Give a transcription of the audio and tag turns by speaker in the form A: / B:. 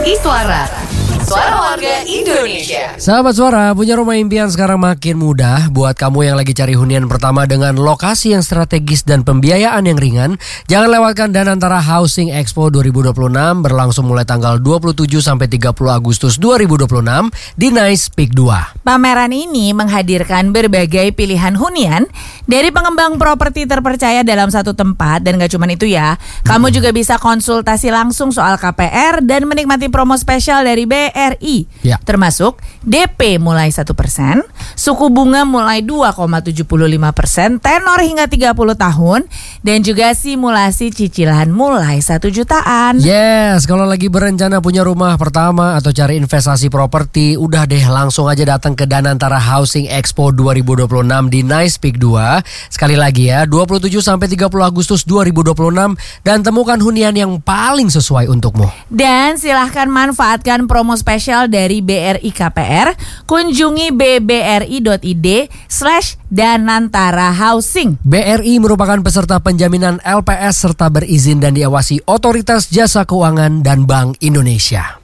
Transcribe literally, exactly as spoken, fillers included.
A: Iswara, Suara Warga Indonesia.
B: Sahabat Suara, punya rumah impian sekarang makin mudah. Buat kamu yang lagi cari hunian pertama dengan lokasi yang strategis dan pembiayaan yang ringan, jangan lewatkan Danantara Housing Expo dua ribu dua puluh enam berlangsung mulai tanggal dua puluh tujuh sampai tiga puluh Agustus dua ribu dua puluh enam di Nice Peak dua.
C: Pameran ini menghadirkan berbagai pilihan hunian dari pengembang properti terpercaya dalam satu tempat. Dan gak cuma itu ya, kamu juga bisa konsultasi langsung soal K P R dan menikmati promo spesial dari B R I,
B: ya.
C: Termasuk D P mulai satu persen, suku bunga mulai dua koma tujuh lima persen, tenor hingga tiga puluh tahun, dan juga simulasi cicilan mulai satu jutaan.
B: Yes, kalau lagi berencana punya rumah pertama atau cari investasi properti, udah deh langsung aja datang ke Danantara Housing Expo dua ribu dua puluh enam di Nice Peak dua. Sekali lagi ya, dua puluh tujuh sampai tiga puluh Agustus dua ribu dua puluh enam, dan temukan hunian yang paling sesuai untukmu.
C: Dan silahkan manfaatkan promo spesial dari B R I K P R. Kunjungi b b r i dot i d slash Danantara Housing.
B: B R I merupakan peserta penjaminan L P S serta berizin dan diawasi Otoritas Jasa Keuangan dan Bank Indonesia.